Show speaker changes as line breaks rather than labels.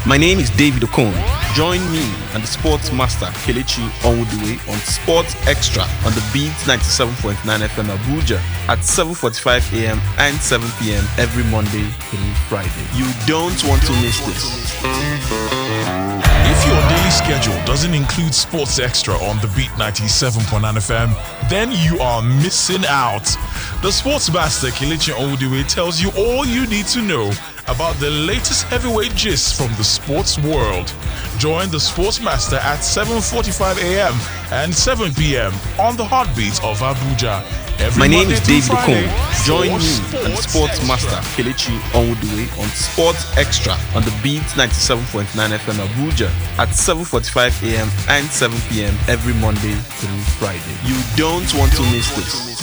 My name is David Okon. Join me and the sports master Kelechi Onwuduwe on Sports Extra on the Beats 97.9 FM Abuja at 7:45 a.m. and 7 p.m. every Monday through Friday. You don't want to miss this.
If your daily schedule doesn't include Sports Extra on the Beat 97.9 FM, then you are missing out. The sports master Kelechi Onwuduwe tells you all you need to know about the latest heavyweight gist from the sports world. Join the sports master at 7:45 a.m. and 7 p.m. on the Heartbeat of Abuja.
My name is David Okon. Join me and the sports master Kelechi Onwuduwe on Sports Extra on the Beats 97.9 FM Abuja at 7:45 a.m. and 7 p.m. every Monday through Friday. You don't want to miss this.